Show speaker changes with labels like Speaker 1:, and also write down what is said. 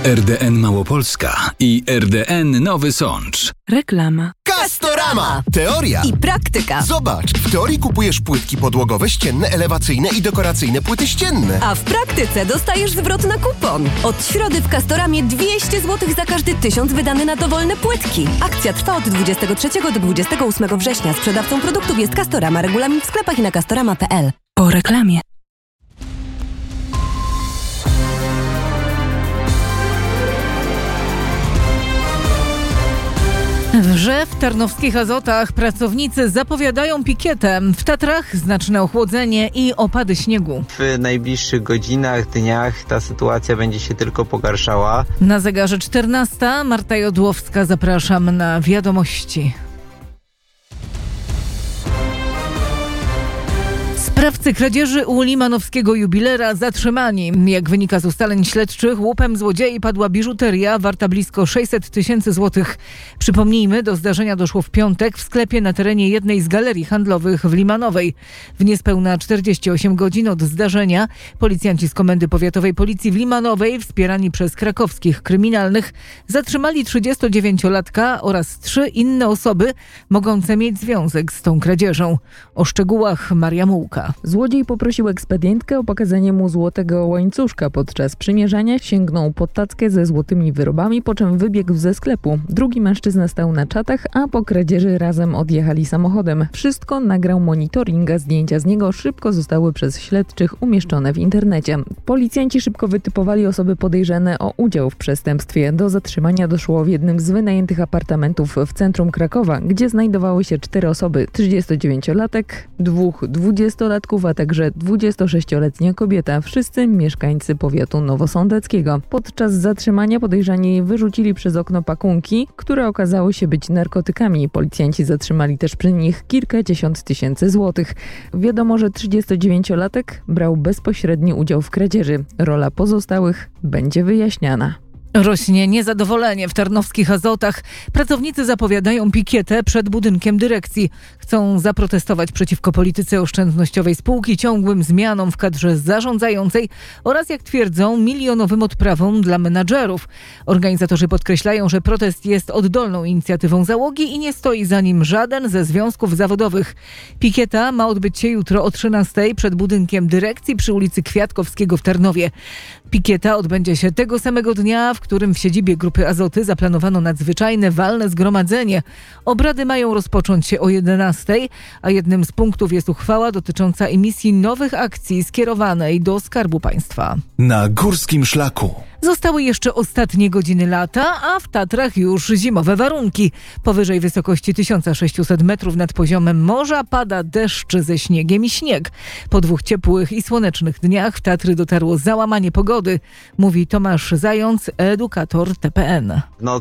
Speaker 1: RDN Małopolska i RDN Nowy Sącz.
Speaker 2: Reklama.
Speaker 3: Castorama! Teoria
Speaker 4: i praktyka.
Speaker 3: Zobacz, w teorii kupujesz płytki podłogowe, ścienne, elewacyjne i dekoracyjne płyty ścienne.
Speaker 4: A w praktyce dostajesz zwrot na kupon. Od środy w Castoramie 200 zł za każdy 1000 wydany na dowolne płytki. Akcja trwa od 23 do 28 września. Sprzedawcą produktów jest Castorama. Regulamin w sklepach i na castorama.pl.
Speaker 2: Po reklamie.
Speaker 5: Wrze w tarnowskich Azotach pracownicy zapowiadają pikietę. W Tatrach znaczne ochłodzenie i opady śniegu.
Speaker 6: W najbliższych godzinach, dniach ta sytuacja będzie się tylko pogarszała.
Speaker 5: Na zegarze 14. Marta Jodłowska, zapraszam na wiadomości. Sprawcy kradzieży u limanowskiego jubilera zatrzymani. Jak wynika z ustaleń śledczych, łupem złodziei padła biżuteria warta blisko 600 000 złotych. Przypomnijmy, do zdarzenia doszło w piątek w sklepie na terenie jednej z galerii handlowych w Limanowej. W niespełna 48 godzin od zdarzenia policjanci z Komendy Powiatowej Policji w Limanowej, wspierani przez krakowskich kryminalnych, zatrzymali 39-latka oraz 3 inne osoby mogące mieć związek z tą kradzieżą. O szczegółach Maria Mułka.
Speaker 7: Złodziej poprosił ekspedientkę o pokazanie mu złotego łańcuszka. Podczas przymierzania sięgnął pod tackę ze złotymi wyrobami, po czym wybiegł ze sklepu. Drugi mężczyzna stał na czatach, a po kradzieży razem odjechali samochodem. Wszystko nagrał monitoring, a zdjęcia z niego szybko zostały przez śledczych umieszczone w internecie. Policjanci szybko wytypowali osoby podejrzane o udział w przestępstwie. Do zatrzymania doszło w jednym z wynajętych apartamentów w centrum Krakowa, gdzie znajdowały się 4 osoby: 39-latek, 2 20-latków, a także 26-letnia kobieta, wszyscy mieszkańcy powiatu nowosądeckiego. Podczas zatrzymania podejrzani wyrzucili przez okno pakunki, które okazały się być narkotykami. Policjanci zatrzymali też przy nich kilkadziesiąt tysięcy złotych. Wiadomo, że 39-latek brał bezpośredni udział w kradzieży. Rola pozostałych będzie wyjaśniana.
Speaker 5: Rośnie niezadowolenie w tarnowskich Azotach. Pracownicy zapowiadają pikietę przed budynkiem dyrekcji. Chcą zaprotestować przeciwko polityce oszczędnościowej spółki, ciągłym zmianom w kadrze zarządzającej oraz, jak twierdzą, milionowym odprawom dla menadżerów. Organizatorzy podkreślają, że protest jest oddolną inicjatywą załogi i nie stoi za nim żaden ze związków zawodowych. Pikieta ma odbyć się jutro o 13:00 przed budynkiem dyrekcji przy ulicy Kwiatkowskiego w Tarnowie. Pikieta odbędzie się tego samego dnia, w którym w siedzibie Grupy Azoty zaplanowano nadzwyczajne walne zgromadzenie. Obrady mają rozpocząć się o 11:00, a jednym z punktów jest uchwała dotycząca emisji nowych akcji skierowanej do Skarbu Państwa.
Speaker 1: Na górskim szlaku.
Speaker 5: Zostały jeszcze ostatnie godziny lata, a w Tatrach już zimowe warunki. Powyżej wysokości 1600 metrów nad poziomem morza pada deszcz ze śniegiem i śnieg. Po 2 ciepłych i słonecznych dniach w Tatry dotarło załamanie pogody, mówi Tomasz Zając, edukator TPN.